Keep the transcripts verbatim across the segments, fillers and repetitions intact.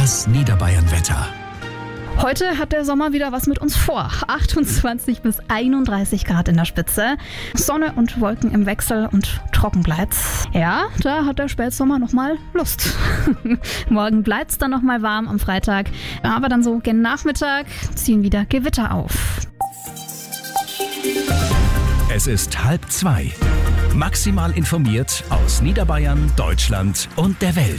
Das Niederbayern-Wetter. Heute hat der Sommer wieder was mit uns vor. achtundzwanzig bis einunddreißig Grad in der Spitze. Sonne und Wolken im Wechsel und trocken bleibt's. Ja, da hat der Spätsommer nochmal Lust. Morgen bleibt's dann nochmal warm am Freitag. Aber dann so gen Nachmittag ziehen wieder Gewitter auf. Es ist halb zwei. Maximal informiert aus Niederbayern, Deutschland und der Welt.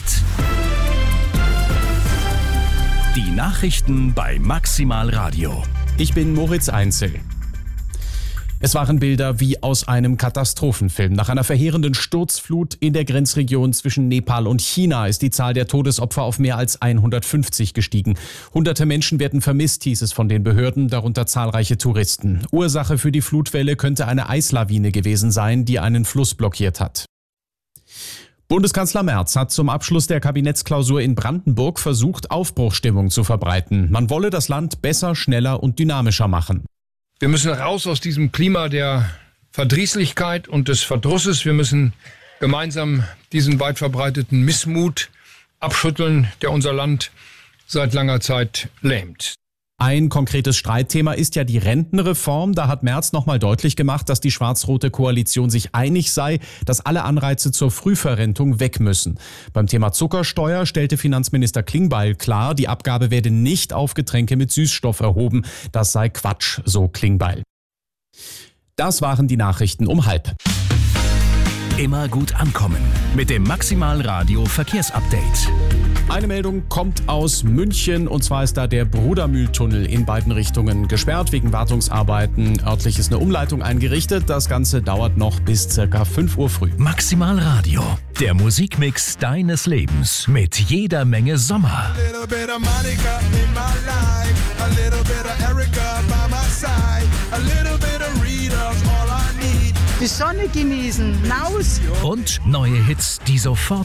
Die Nachrichten bei Maximal Radio. Ich bin Moritz Einzel. Es waren Bilder wie aus einem Katastrophenfilm. Nach einer verheerenden Sturzflut in der Grenzregion zwischen Nepal und China ist die Zahl der Todesopfer auf mehr als hundertfünfzig gestiegen. Hunderte Menschen werden vermisst, hieß es von den Behörden, darunter zahlreiche Touristen. Ursache für die Flutwelle könnte eine Eislawine gewesen sein, die einen Fluss blockiert hat. Bundeskanzler Merz hat zum Abschluss der Kabinettsklausur in Brandenburg versucht, Aufbruchsstimmung zu verbreiten. Man wolle das Land besser, schneller und dynamischer machen. Wir müssen raus aus diesem Klima der Verdrießlichkeit und des Verdrusses. Wir müssen gemeinsam diesen weit verbreiteten Missmut abschütteln, der unser Land seit langer Zeit lähmt. Ein konkretes Streitthema ist ja die Rentenreform. Da hat Merz nochmal deutlich gemacht, dass die schwarz-rote Koalition sich einig sei, dass alle Anreize zur Frühverrentung weg müssen. Beim Thema Zuckersteuer stellte Finanzminister Klingbeil klar, die Abgabe werde nicht auf Getränke mit Süßstoff erhoben. Das sei Quatsch, so Klingbeil. Das waren die Nachrichten um halb. Immer gut ankommen mit dem Maximal Radio Verkehrsupdate. Eine Meldung kommt aus München, und zwar ist da der Brudermühltunnel in beiden Richtungen gesperrt wegen Wartungsarbeiten. Örtlich ist eine Umleitung eingerichtet. Das Ganze dauert noch bis circa fünf Uhr früh. Maximal Radio, der Musikmix deines Lebens mit jeder Menge Sommer. Die Sonne genießen, raus. Und neue Hits, die sofort